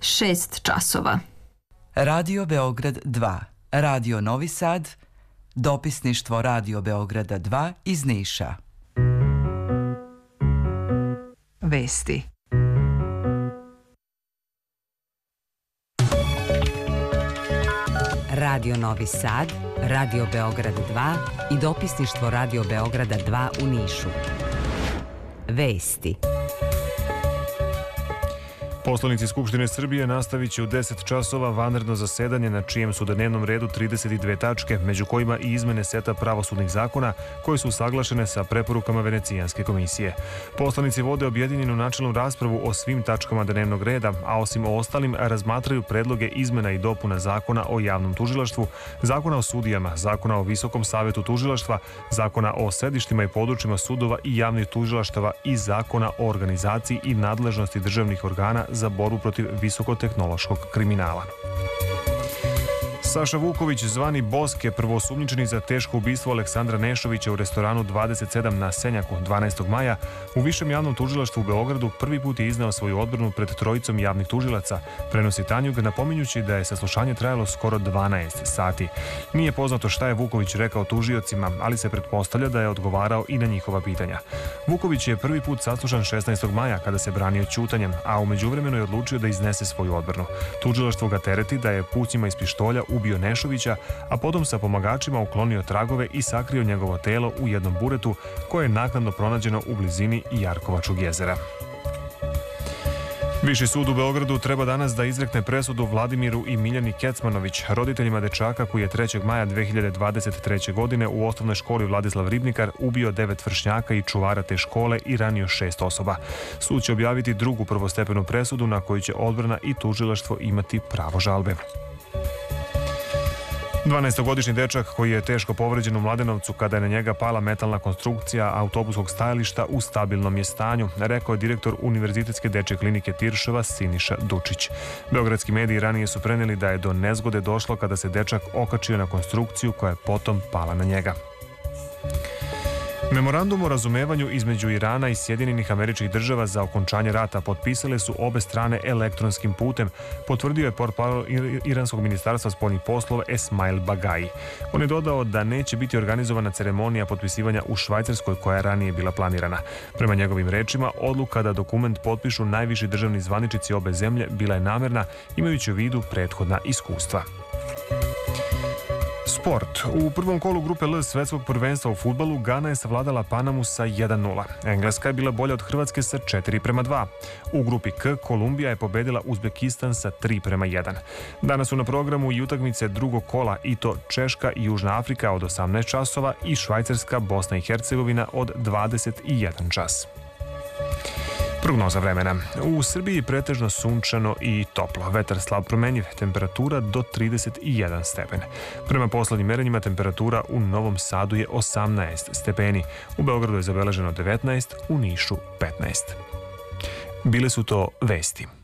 6 časova. Radio Beograd 2, Radio Novi Sad, dopisništvo Radio Beograda 2 iz Niša. Vesti. Radio Novi Sad, Radio Beograd 2 i dopisništvo Radio Beograda 2 u Nišu. Vesti. Poslanici Skupštine Srbije nastavit će u 10 časova vanredno zasedanje na čijem su na dnevnom redu 32 tačke, među kojima i izmene seta pravosudnih zakona koje su usaglašene sa preporukama Venecijanske komisije. Poslanici vode objedinjenu načelnu raspravu o svim tačkama dnevnog reda, a osim o ostalim razmatraju predloge izmena i dopuna Zakona o javnom tužilaštvu, Zakona o sudijama, Zakona o Visokom savetu tužilaštva, Zakona o sedištima i područjima sudova i javnih tužilaštava i Zakona o organizaciji i nadležnosti državnih organa za borbu protiv visokotehnološkog kriminala. Saša Vuković, zvani Boske, prvoosumnjičeni za teško ubistvo Aleksandra Nešovića u restoranu 27 na Senjaku 12. maja, u Višem javnom tužilaštvu u Beogradu prvi put je izneo svoju odbranu pred trojicom javnih tužilaca, prenosi Tanjug, napominjući da je saslušanje trajalo skoro 12 sati. Nije poznato šta je Vuković rekao tužiocima, ali se pretpostavlja da je odgovarao i na njihova pitanja. Vuković je prvi put saslušan 16. maja kada se branio ćutanjem, a u međuvremenu je odlučio da iznese svoju odbranu. Tužilaštvo ga tereti da je pucnjima iz pištolja ubio Nešovića, a potom sa pomagačima uklonio tragove i sakrio njegovo telo u jednom buretu koje je naknadno pronađeno u blizini Jarkovačkog jezera. Viši sud u Beogradu treba danas da izrekne presudu Vladimiru i Miljani Kecmanović, roditeljima dečaka koji je 3. maja 2023. godine u osnovnoj školi Vladislav Ribnikar ubio 9 vršnjaka i čuvara te škole i ranio 6 osoba. Sud će objaviti drugu prvostepenu presudu na koju će odbrana i tužilaštvo imati pravo žalbe. 12-godišnji dečak koji je teško povređen u Mladenovcu kada je na njega pala metalna konstrukcija autobuskog stajališta u stabilnom je stanju, rekao je direktor Univerzitetske dečje klinike Tiršova Siniša Dučić. Beogradski mediji ranije su preneli da je do nezgode došlo kada se dečak okačio na konstrukciju koja je potom pala na njega. Memorandum o razumevanju između Irana i Sjedinjenih Američkih Država za okončanje rata potpisale su obe strane elektronskim putem, potvrdio je portparol Iranskog ministarstva spoljnih poslova Esmail Bagai. On je dodao da neće biti organizovana ceremonija potpisivanja u Švajcarskoj koja je ranije bila planirana. Prema njegovim rečima, odluka da dokument potpišu najviši državni zvaničnici obe zemlje bila je namerna, imajući u vidu prethodna iskustva. Sport. U prvom kolu grupe L svetskog prvenstva u fudbalu Gana je savladala Panamu sa 1:0. Engleska je bila bolja od Hrvatske sa 4:2. U grupi K Kolumbija je pobedila Uzbekistan sa 3:1. Danas su na programu i utakmice drugog kola i to Češka i Južna Afrika od 18 časova i Švajcarska, Bosna i Hercegovina od 21 čas. Prognoza vremena. U Srbiji pretežno sunčano i toplo. Vetar slab promenjiv, temperatura do 31 stepen. Prema poslednjim merenjima temperatura u Novom Sadu je 18 stepeni. U Beogradu je zabeleženo 19, u Nišu 15. Bile su to vesti.